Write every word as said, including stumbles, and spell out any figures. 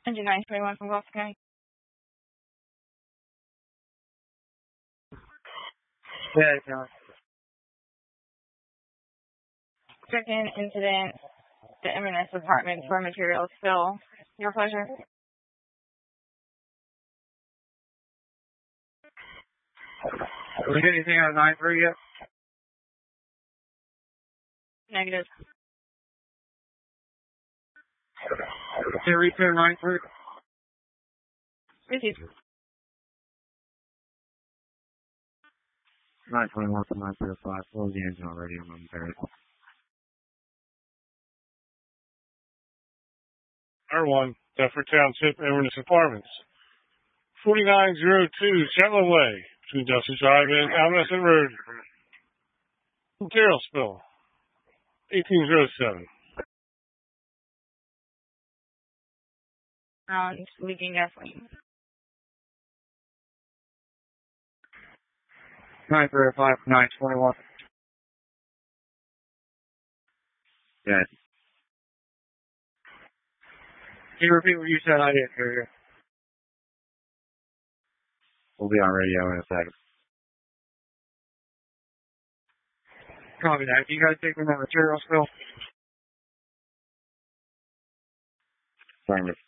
Engine nine twenty-one from Gulf County. Yeah, no. Check-in incident, the M and S department for material spill. Your pleasure. Did we get anything out of nine three yet? Negative. Can you return nine three? Received. nine twenty-one from nine three oh five. Close the engine already. I'm momentarily. R one, Duffer Township, Inverness Apartments. forty-nine oh two Shetland Way, between Dusty Drive and Almesson Road. Material spill. eighteen oh seven. Round leaking gasoline. nine three oh five from nine twenty-one. Yeah. Can you repeat what you said? I didn't hear you. We'll be on radio in a second. Copy that. You guys taking that material spill? Affirmative.